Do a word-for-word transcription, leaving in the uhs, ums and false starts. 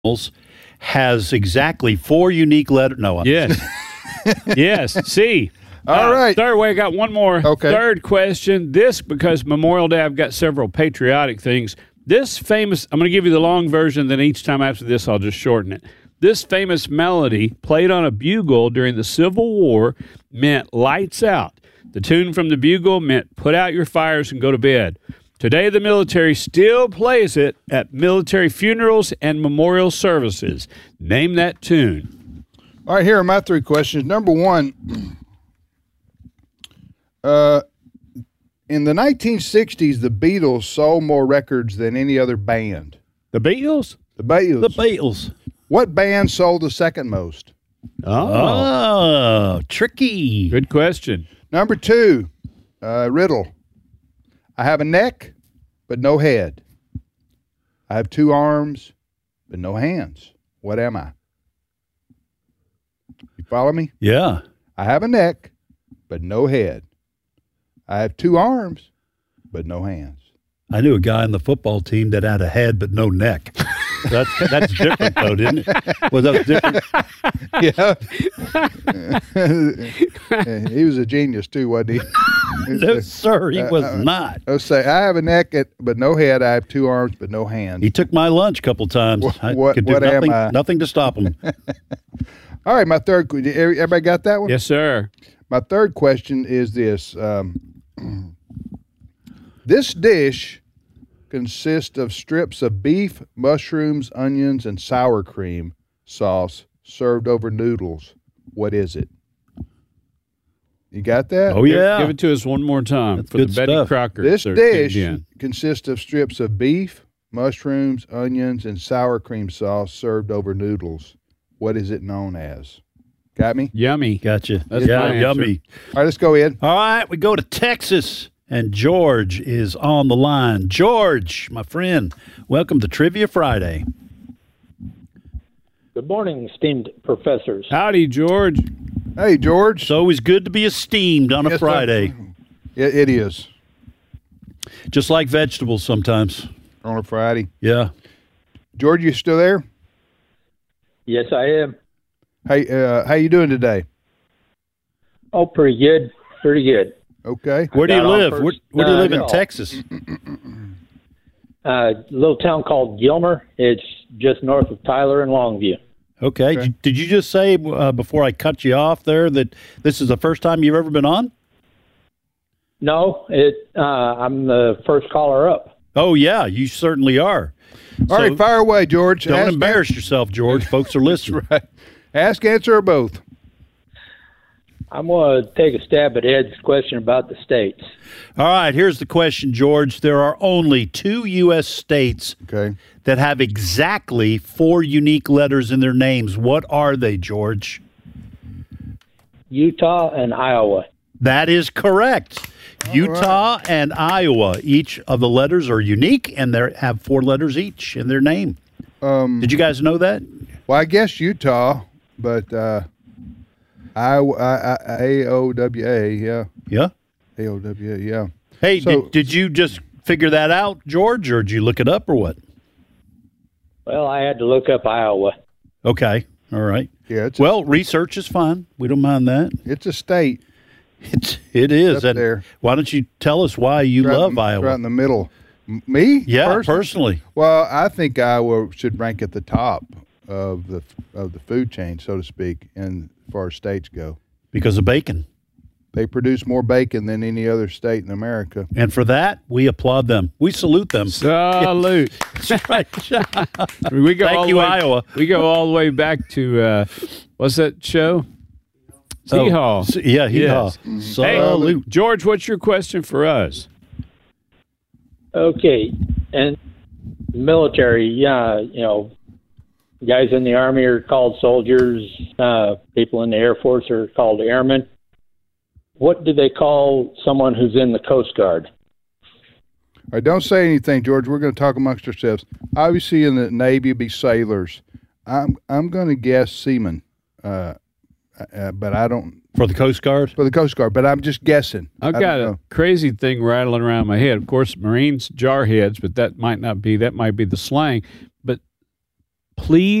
has exactly four unique letters. No, I'm Yes. Yes. C. All Uh, right. Third way, I got one more. Okay. Third question. This, because Memorial Day, I've got several patriotic things. This famous, I'm going to give you the long version, then each time after this, I'll just shorten it. This famous melody, played on a bugle during the Civil War, meant lights out. The tune from the bugle meant put out your fires and go to bed. Today, the military still plays it at military funerals and memorial services. Name that tune. All right, here are my three questions. Number one, uh, in the nineteen sixties, the Beatles sold more records than any other band. The Beatles? The Beatles. the Beatles. What band sold the second most? Oh, tricky. Good question. Number two, uh, riddle. I have a neck, but no head. I have two arms, but no hands. What am I? You follow me? Yeah. I have a neck, but no head. I have two arms, but no hands. I knew a guy on the football team that had a head but no neck. That's that's different, though, didn't it? Was that Yeah. He was a genius, too, wasn't he? No, sir, he was uh, not. I'll say, I have a neck, at, but no head. I have two arms, but no hands. He took my lunch a couple times. What- I what- could do what am nothing, I? nothing to stop him. All right, my third. Everybody got that one? Yes, sir. My third question is this. Um, this dish consists of strips of beef, mushrooms, onions, and sour cream sauce served over noodles. What is it? You got that? Oh, yeah. Give it to us one more time That's for the good Betty stuff. Crocker. This search dish engine. consists of strips of beef, mushrooms, onions, and sour cream sauce served over noodles. What is it known as? Got me? Yummy. Gotcha. That's yeah, my answer. yummy. All right, let's go in. All right, we go to Texas, and George is on the line. George, my friend, welcome to Trivia Friday. Good morning, esteemed professors. Howdy, George. Hey, George. It's always good to be esteemed on a Yes, sir. Friday, It, it is just like vegetables sometimes. on a Friday. Yeah. George, you still there? Yes, I am. Hey, uh, how you doing today? Oh, pretty good. Pretty good. Okay. Where do you got on live? first, Where, where do you uh, live in call. Texas? Uh, a little town called Gilmer. It's just north of Tyler and Longview. Okay. Okay. Did you just say uh, before I cut you off there that this is the first time you've ever been on? No, it. Uh, I'm the first caller up. Oh, yeah, you certainly are. All right, fire away, George. Don't Ask, embarrass yourself, George. Folks are listening. Right. Ask, answer, or both. I'm going to take a stab at Ed's question about the states. All right, here's the question, George. There are only two U S states Okay. that have exactly four unique letters in their names. What are they, George? Utah and Iowa. That is correct. Utah and Iowa. Each of the letters are unique, and they have four letters each in their name. Um, Did you guys know that? well, I guess Utah, but uh, I, I, I, A O W A, yeah. Yeah. A O W A, yeah. Hey, So- did, did you just figure that out, George, or did you look it up, or what? Well, I had to look up Iowa. Okay. All right. Yeah, it's, Well, research is fine. We don't mind that. a, it's a state. It's, it is. Up And there. why don't you tell us why you right love in, Iowa? Right in the middle. M- Me? yeah, Personally? personally. Well, I think Iowa should rank at the top of the of the food chain, so to speak, and as far as states go. Because of bacon. They produce more bacon than any other state in America. And for that, we applaud them. We salute them. Salute. Right. we go Thank all you, the way, Iowa. We go all the way back to, uh, what's that show? Oh, Hee-haw. s- yeah, hee-haw. Yes. Hey, Salute. George, what's your question for us? Okay, and military, yeah, you know, guys in the Army are called soldiers. Uh, people in the Air Force are called airmen. What do they call someone who's in the Coast Guard? All right, don't say anything, George. We're going to talk amongst ourselves. Obviously, in the Navy, it'd be sailors. I'm I'm going to guess seamen, uh, uh, but I don't For the Coast Guard? for the Coast Guard. But I'm just guessing. I've I got don't a know. crazy thing rattling around my head. Of course, Marines, jarheads, but that might not be. That might be the slang. But please